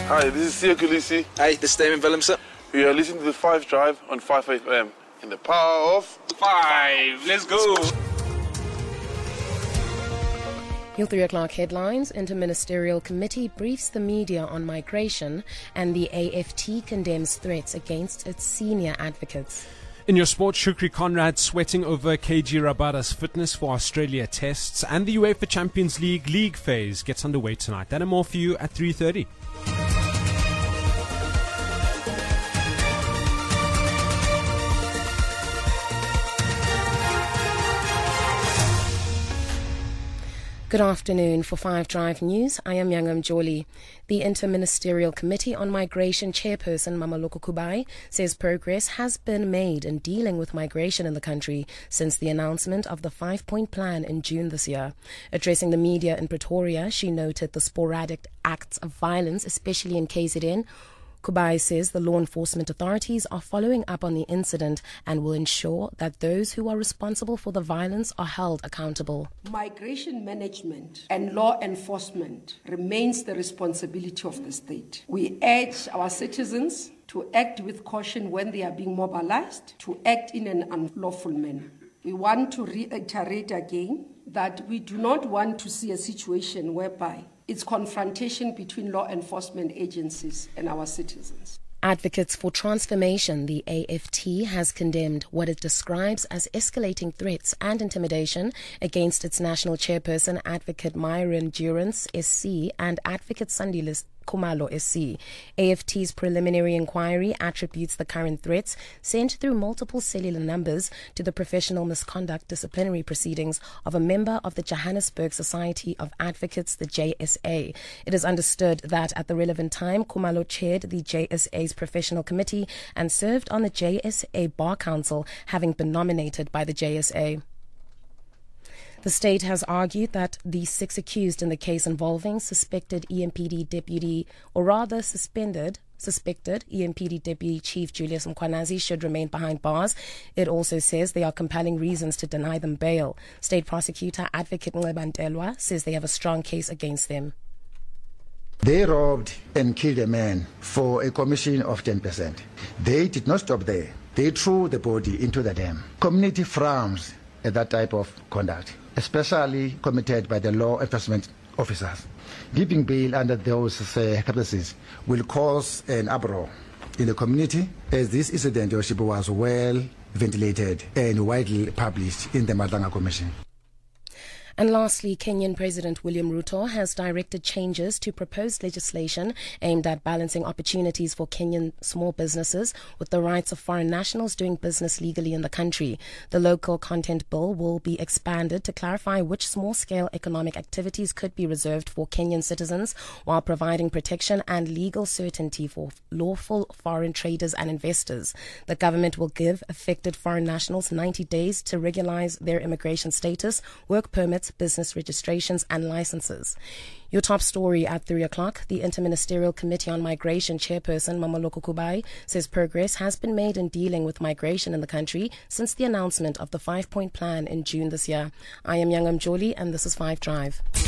Hi, this is Sia Kulisi. Hey, this is Damon Willemse. We are listening to the 5 Drive on 5 AM. In the power of 5. Let's go. Your 3 o'clock headlines. Interministerial Committee briefs the media on migration, and the AFT condemns threats against its senior advocates. In your sport, Shukri Conrad sweating over KG Rabada's fitness for Australia tests, and the UEFA Champions League phase gets underway tonight. That and more for you at 3:30. Good afternoon. For 5 Drive News, I am Yangam Joli. The Interministerial Committee on Migration chairperson Mameloko Kubai says progress has been made in dealing with migration in the country since the announcement of the 5-point plan in June this year. Addressing the media in Pretoria, she noted the sporadic acts of violence, especially in KZN. Kubai says the law enforcement authorities are following up on the incident and will ensure that those who are responsible for the violence are held accountable. Migration management and law enforcement remains the responsibility of the state. We urge our citizens to act with caution when they are being mobilized, to act in an unlawful manner. We want to reiterate again that we do not want to see a situation whereby it's confrontation between law enforcement agencies and our citizens. Advocates for Transformation, the AFT, has condemned what it describes as escalating threats and intimidation against its national chairperson, Advocate Myron Durance, SC, and Advocate Sandilis Khumalo, SC. AFT's preliminary inquiry attributes the current threats sent through multiple cellular numbers to the professional misconduct disciplinary proceedings of a member of the Johannesburg Society of Advocates, the JSA. It is understood that at the relevant time, Khumalo chaired the JSA's professional committee and served on the JSA Bar Council, having been nominated by the JSA. The state has argued that the 6 accused in the case involving suspected EMPD Deputy Chief Julius Mkhwanazi should remain behind bars. It also says there are compelling reasons to deny them bail. State Prosecutor Advocate Nlebantelwa says they have a strong case against them. They robbed and killed a man for a commission of 10%. They did not stop there. They threw the body into the dam. Community frowns at that type of conduct, especially committed by the law enforcement officers. Giving bail under those circumstances will cause an uproar in the community, as this incident was well ventilated and widely published in the Madlanga Commission. And lastly, Kenyan President William Ruto has directed changes to proposed legislation aimed at balancing opportunities for Kenyan small businesses with the rights of foreign nationals doing business legally in the country. The local content bill will be expanded to clarify which small-scale economic activities could be reserved for Kenyan citizens while providing protection and legal certainty for lawful foreign traders and investors. The government will give affected foreign nationals 90 days to regularize their immigration status, work permits, business registrations and licenses. Your top story at 3 o'clock. The Interministerial Committee on Migration chairperson Mameloko Kubai says progress has been made in dealing with migration in the country since the announcement of the 5-point plan in June this year. I am Yangam Joli and this is 5 Drive.